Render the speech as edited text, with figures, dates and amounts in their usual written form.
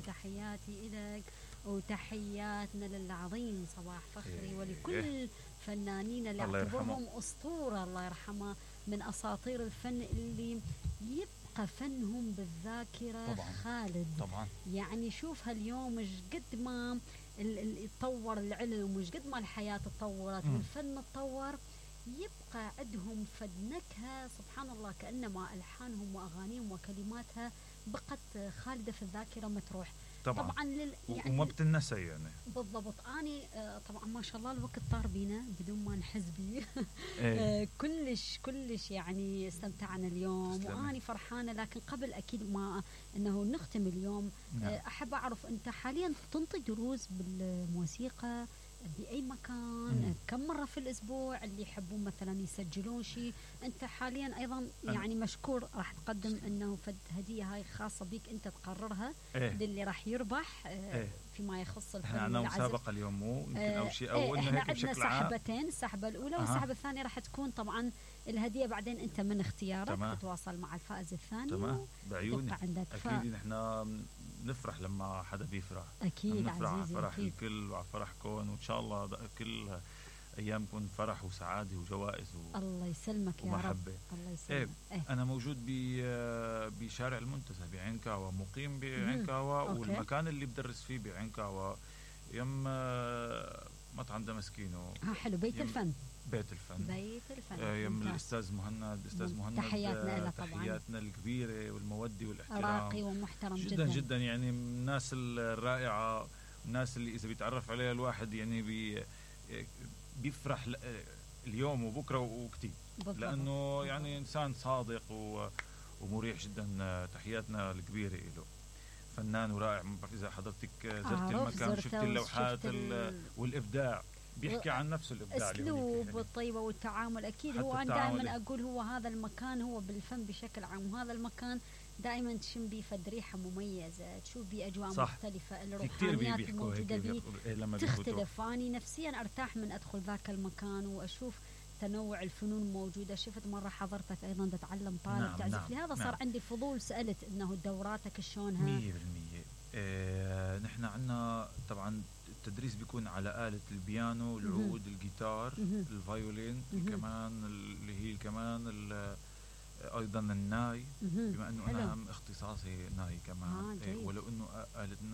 وتحياتي إلك وتحياتنا للعظيم صباح فخري ولكل فنانين اللي اعتبرهم أسطورة الله يرحمه من أساطير الفن اللي يبقى فنهم بالذاكرة طبعاً. خالد طبعا يعني شوف هاليوم مش قد ما يتطور العلم ومش قد ما الحياة تطورت والفن تطور يبقى عندهم فدنكها سبحان الله كأنما ألحانهم وأغانيهم وكلماتها بقت خالدة في الذاكرة ما تروح. طبعا يعني وما بتنسى يعني بالضبط. أنا طبعا ما شاء الله الوقت طار بينا بدون ما نحس بيه. كلش يعني استمتعنا اليوم وأنا فرحانة. لكن قبل أكيد ما أنه نختم اليوم أحب أعرف أنت حاليا تنطي دروس بالموسيقى بأي مكان كم مرة في الأسبوع اللي يحبون مثلا يسجلون شيء. أنت حاليا أيضا يعني مشكور راح تقدم أنه فد هدية هاي خاصة بيك أنت تقررها للي راح يربح فيما يخص الفن. احنا عندنا مسابقة اليوم مو يمكن أو شيء أو إنه هيك بشكل عام. سحبتين السحبة الأولى والسحبة الثانية راح تكون طبعا الهدية بعدين أنت من اختيارك تتواصل مع الفائز الثاني. تمام بعيوني عندك أكيد نحن نفرح لما حدا بيفرح. أكيد نفرح عزيزي فرح أكيد. الكل وفرحكم وإن شاء الله كل أيامكم فرح وسعادة وجوائز الله يسلمك يا ومحبة. رب. الله يسلمك. أنا موجود بشارع المنتزه بعينكاوى مقيم بعينكاوى والمكان اللي بدرس فيه بعينكاوى يم مطعم دمسكينو. حلو بيت الفن. بيت الفن يم الأستاذ مهند تحياتنا له طبعا. تحياتنا الكبيرة والمودة والاحترام. راقي ومحترم جدا جدا يعني من الناس الرائعة الناس اللي إذا بيتعرف عليها الواحد يعني بيفرح اليوم وبكرة وكتير لأنه يعني إنسان صادق ومريح جدا. تحياتنا الكبيرة له فنان ورائع. إذا حضرتك زرت المكان شفت اللوحات والإبداع بيحكي عن نفسه الإبداع الأسلوب والطيبة والتعامل أكيد. هو أنا دائما أقول هو هذا المكان هو بالفن بشكل عام وهذا المكان دائما تشم بيه فد ريحة مميزة تشوف بيه أجواء مختلفة. الروحانيات الموجودة بيه تختلف. أنا نفسيا أرتاح من أدخل ذاك المكان وأشوف تنوع الفنون موجودة. شفت مرة حضرتك أيضا تتعلم طالب تعزف لهذا صار عندي فضول سألت إنه دوراتك شلونها. 100% نحن عنا طبعا التدريس بيكون على آلة البيانو العود الجيتار الفايولين كمان اللي هي كمان أيضا الناي بما أنه أنا اختصاصي ناي كمان ولو أنه آلة